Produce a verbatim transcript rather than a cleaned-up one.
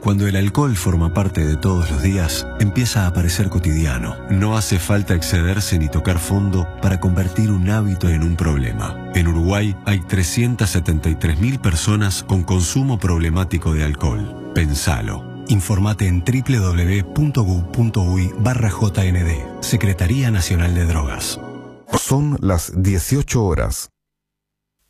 Cuando el alcohol forma parte de todos los días, empieza a parecer cotidiano. No hace falta excederse ni tocar fondo para convertir un hábito en un problema. En Uruguay hay trescientas setenta y tres mil personas con consumo problemático de alcohol. Pensalo. Informate en doble u doble u doble u punto gu punto uy barra J N D. Secretaría Nacional de Drogas. Son las dieciocho horas.